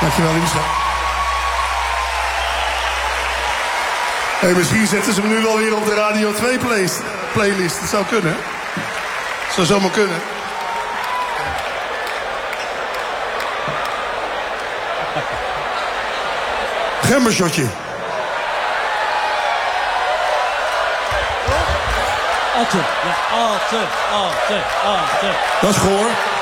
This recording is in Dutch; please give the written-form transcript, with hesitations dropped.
Dankjewel, lieve schat. Hey, misschien zetten ze hem nu wel weer op de Radio 2 playlist. Dat zou kunnen. Dat zou zomaar kunnen. Gembershotje. Altijd. Ja, altijd. Dat is goor.